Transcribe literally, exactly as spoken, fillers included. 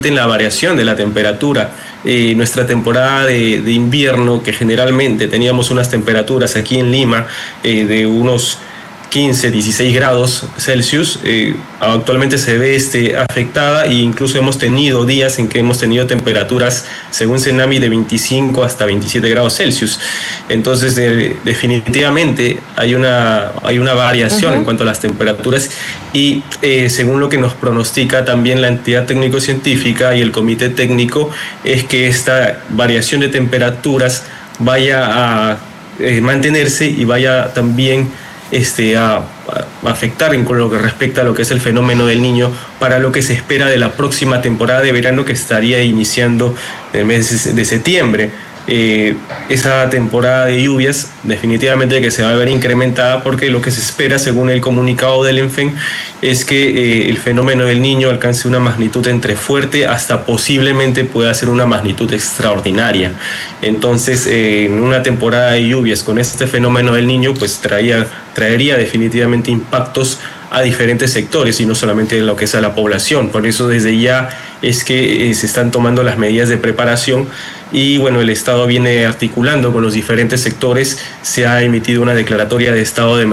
en la variación de la temperatura. Eh, nuestra temporada de, de invierno, que generalmente teníamos unas temperaturas aquí en Lima eh, de unos quince, dieciséis grados Celsius, eh, actualmente se ve este, afectada, e incluso hemos tenido días en que hemos tenido temperaturas, según Cenami, de veinticinco hasta veintisiete grados Celsius. Entonces, eh, definitivamente hay una, hay una variación uh-huh. en cuanto a las temperaturas y eh, según lo que nos pronostica también la entidad técnico-científica y el comité técnico, es que esta variación de temperaturas vaya a eh, mantenerse y vaya también Este, a, a afectar en lo que respecta a lo que es el fenómeno del Niño para lo que se espera de la próxima temporada de verano, que estaría iniciando el mes de septiembre. Eh, esa temporada de lluvias definitivamente que se va a ver incrementada, porque lo que se espera, según el comunicado del ENFEN, es que eh, el fenómeno del Niño alcance una magnitud entre fuerte hasta posiblemente pueda ser una magnitud extraordinaria. Entonces, eh, en una temporada de lluvias con este fenómeno del Niño, pues traía, traería definitivamente impactos a diferentes sectores y no solamente en lo que es a la población. Por eso desde ya es que eh, se están tomando las medidas de preparación y bueno, el Estado viene articulando con los diferentes sectores. Se ha emitido una declaratoria de estado de emergencia